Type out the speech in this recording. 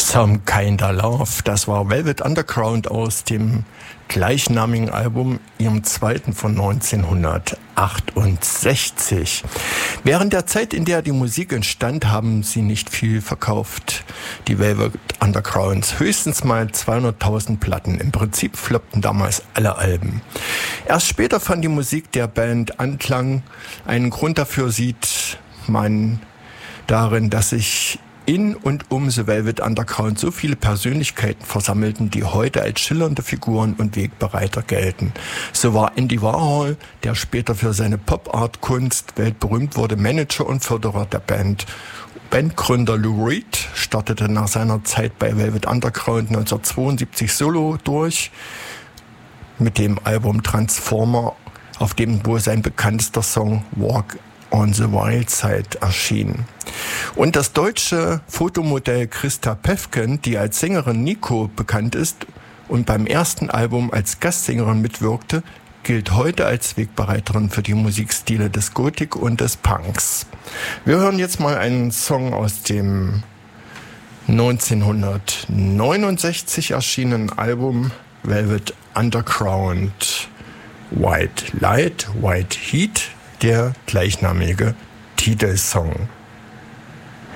Some Kinda Love, das war Velvet Underground aus dem gleichnamigen Album, ihrem zweiten von 1968. Während der Zeit, in der die Musik entstand, haben sie nicht viel verkauft, die Velvet Undergrounds. Höchstens mal 200.000 Platten. Im Prinzip floppten damals alle Alben. Erst später fand die Musik der Band Anklang. Einen Grund dafür sieht man darin, dass sich in und um The Velvet Underground so viele Persönlichkeiten versammelten, die heute als schillernde Figuren und Wegbereiter gelten. So war Andy Warhol, der später für seine Pop-Art-Kunst weltberühmt wurde, Manager und Förderer der Band. Bandgründer Lou Reed startete nach seiner Zeit bei Velvet Underground 1972 solo durch mit dem Album Transformer, auf dem wohl sein bekanntester Song Walk on the Wild Side erschien. Und das deutsche Fotomodell Christa Päffken, die als Sängerin Nico bekannt ist und beim ersten Album als Gastsängerin mitwirkte, gilt heute als Wegbereiterin für die Musikstile des Gothic und des Punks. Wir hören jetzt mal einen Song aus dem 1969 erschienenen Album Velvet Underground, White Light, White Heat, der gleichnamige Titelsong.